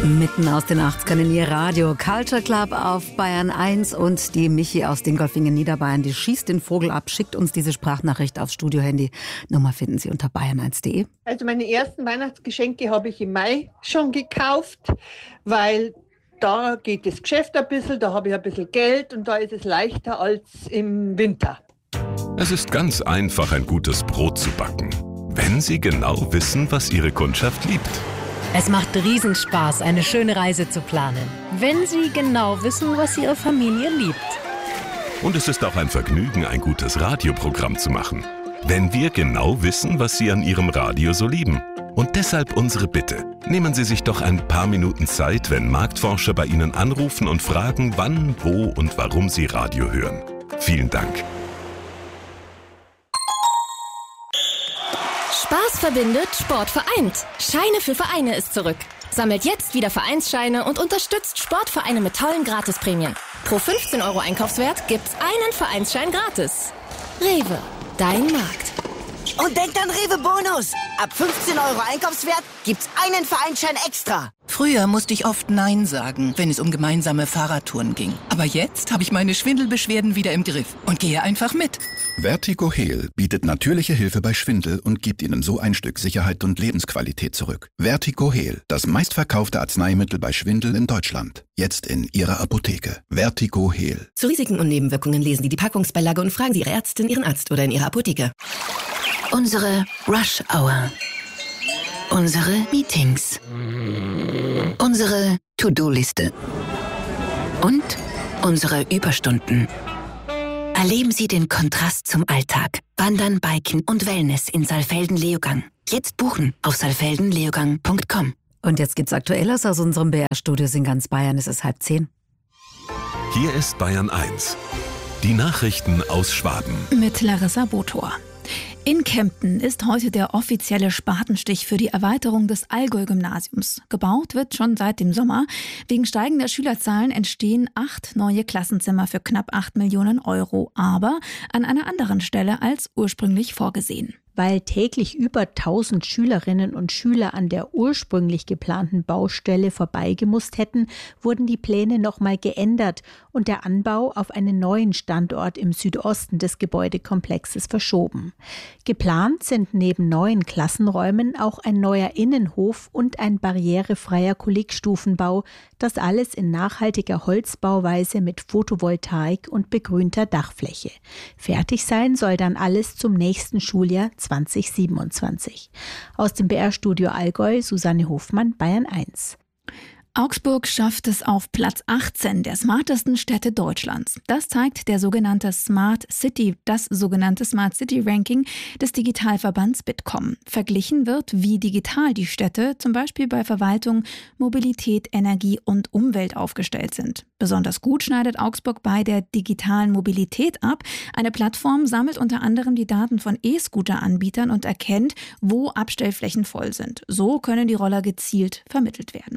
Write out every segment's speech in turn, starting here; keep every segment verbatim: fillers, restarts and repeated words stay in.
Mitten aus den achtzigern in Ihr Radio. Culture Club auf Bayern eins und die Michi aus Dingolfingen, Niederbayern, die schießt den Vogel ab, schickt uns diese Sprachnachricht aufs Studiohandy. Nummer finden Sie unter bayern eins punkt de. Also meine ersten Weihnachtsgeschenke habe ich im Mai schon gekauft, weil da geht das Geschäft ein bisschen, da habe ich ein bisschen Geld und da ist es leichter als im Winter. Es ist ganz einfach, ein gutes Brot zu backen, wenn Sie genau wissen, was Ihre Kundschaft liebt. Es macht Riesenspaß, eine schöne Reise zu planen, wenn Sie genau wissen, was Ihre Familie liebt. Und es ist auch ein Vergnügen, ein gutes Radioprogramm zu machen, wenn wir genau wissen, was Sie an Ihrem Radio so lieben. Und deshalb unsere Bitte. Nehmen Sie sich doch ein paar Minuten Zeit, wenn Marktforscher bei Ihnen anrufen und fragen, wann, wo und warum Sie Radio hören. Vielen Dank. Spaß verbindet, Sport vereint. Scheine für Vereine ist zurück. Sammelt jetzt wieder Vereinsscheine und unterstützt Sportvereine mit tollen Gratisprämien. Pro fünfzehn Euro Einkaufswert gibt's einen Vereinsschein gratis. Rewe, dein Markt. Und denkt an Rewe Bonus. Ab fünfzehn Euro Einkaufswert gibt's einen Vereinsschein extra. Früher musste ich oft Nein sagen, wenn es um gemeinsame Fahrradtouren ging. Aber jetzt habe ich meine Schwindelbeschwerden wieder im Griff und gehe einfach mit. Vertigo Heal bietet natürliche Hilfe bei Schwindel und gibt Ihnen so ein Stück Sicherheit und Lebensqualität zurück. Vertigo Heal, das meistverkaufte Arzneimittel bei Schwindel in Deutschland. Jetzt in Ihrer Apotheke. Vertigo Heal. Zu Risiken und Nebenwirkungen lesen Sie die Packungsbeilage und fragen Sie Ihre Ärztin, Ihren Arzt oder in Ihrer Apotheke. Unsere Rush Hour. Unsere Meetings. Unsere To-Do-Liste. Und unsere Überstunden. Erleben Sie den Kontrast zum Alltag. Wandern, Biken und Wellness in Saalfelden-Leogang. Jetzt buchen auf saalfelden leogang punkt com. Und jetzt gibt's Aktuelles aus unserem B R-Studios in ganz Bayern. Es ist halb zehn. Hier ist Bayern eins. Die Nachrichten aus Schwaben. Mit Larissa Botor. In Kempten ist heute der offizielle Spatenstich für die Erweiterung des Allgäu-Gymnasiums. Gebaut wird schon seit dem Sommer. Wegen steigender Schülerzahlen entstehen acht neue Klassenzimmer für knapp acht Millionen Euro, aber an einer anderen Stelle als ursprünglich vorgesehen. Weil täglich über tausend Schülerinnen und Schüler an der ursprünglich geplanten Baustelle vorbeigemusst hätten, wurden die Pläne nochmal geändert und der Anbau auf einen neuen Standort im Südosten des Gebäudekomplexes verschoben. Geplant sind neben neuen Klassenräumen auch ein neuer Innenhof und ein barrierefreier Kollegstufenbau, das alles in nachhaltiger Holzbauweise mit Photovoltaik und begrünter Dachfläche. Fertig sein soll dann alles zum nächsten Schuljahr zwanzig siebenundzwanzig. Aus dem B R-Studio Allgäu, Susanne Hofmann, Bayern eins. Augsburg schafft es auf Platz achtzehn der smartesten Städte Deutschlands. Das zeigt der sogenannte Smart City, das sogenannte Smart City Ranking des Digitalverbands Bitkom. Verglichen wird, wie digital die Städte zum Beispiel bei Verwaltung, Mobilität, Energie und Umwelt aufgestellt sind. Besonders gut schneidet Augsburg bei der digitalen Mobilität ab. Eine Plattform sammelt unter anderem die Daten von E-Scooter-Anbietern und erkennt, wo Abstellflächen voll sind. So können die Roller gezielt vermittelt werden.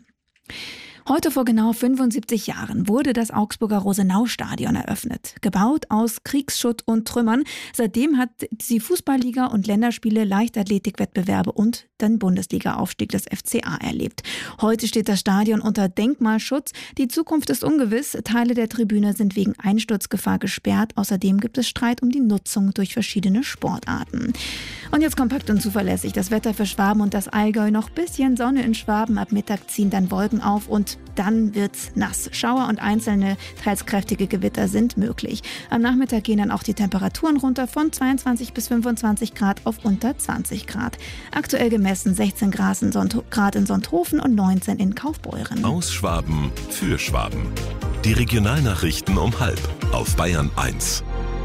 Heute vor genau fünfundsiebzig Jahren wurde das Augsburger Rosenau-Stadion eröffnet. Gebaut aus Kriegsschutt und Trümmern. Seitdem hat sie Fußballliga und Länderspiele, Leichtathletikwettbewerbe und den Bundesliga-Aufstieg des F C A erlebt. Heute steht das Stadion unter Denkmalschutz. Die Zukunft ist ungewiss. Teile der Tribüne sind wegen Einsturzgefahr gesperrt. Außerdem gibt es Streit um die Nutzung durch verschiedene Sportarten. Und jetzt kompakt und zuverlässig das Wetter für Schwaben und das Allgäu. Noch bisschen Sonne in Schwaben. Ab Mittag ziehen dann Wolken auf und dann wird's nass. Schauer und einzelne, teils kräftige Gewitter sind möglich. Am Nachmittag gehen dann auch die Temperaturen runter von zweiundzwanzig bis fünfundzwanzig Grad auf unter zwanzig Grad. Aktuell gemessen sechzehn Grad in, Sont- Grad in Sonthofen und neunzehn in Kaufbeuren. Aus Schwaben für Schwaben. Die Regionalnachrichten um halb auf Bayern eins.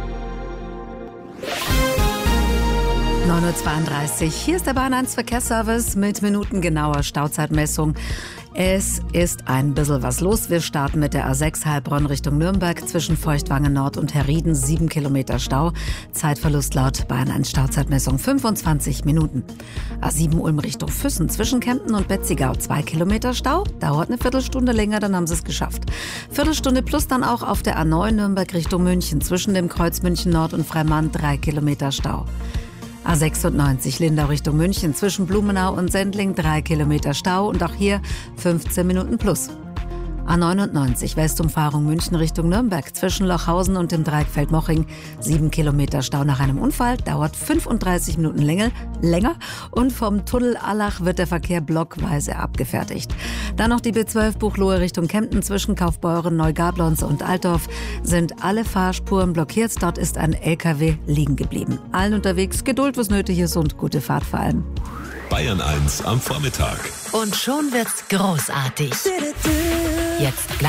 neun Uhr zweiunddreißig. Hier ist der Bayern eins Verkehrsservice mit minutengenauer Stauzeitmessung. Es ist ein bisschen was los. Wir starten mit der A sechs Heilbronn Richtung Nürnberg zwischen Feuchtwangen Nord und Herrieden. Sieben Kilometer Stau. Zeitverlust laut Bayern eins Stauzeitmessung fünfundzwanzig Minuten. A sieben Ulm Richtung Füssen zwischen Kempten und Betzigau. Zwei Kilometer Stau. Dauert eine Viertelstunde länger, dann haben sie es geschafft. Viertelstunde plus dann auch auf der A neun Nürnberg Richtung München zwischen dem Kreuz München Nord und Freimann. Drei Kilometer Stau. A sechsundneunzig Lindau Richtung München zwischen Blumenau und Sendling drei Kilometer Stau und auch hier fünfzehn Minuten plus. A neunundneunzig Westumfahrung München Richtung Nürnberg zwischen Lochhausen und dem Dreieck Feldmoching sieben Kilometer Stau nach einem Unfall, dauert fünfunddreißig Minuten länger, länger und vom Tunnel Allach wird der Verkehr blockweise abgefertigt. Dann noch die B zwölf Buchloe Richtung Kempten zwischen Kaufbeuren, Neugablonz und Altdorf sind alle Fahrspuren blockiert. Dort ist ein L K W liegen geblieben. Allen unterwegs Geduld, was nötig ist und gute Fahrt vor allem. Bayern eins am Vormittag. Und schon wird's großartig. Jetzt bleibt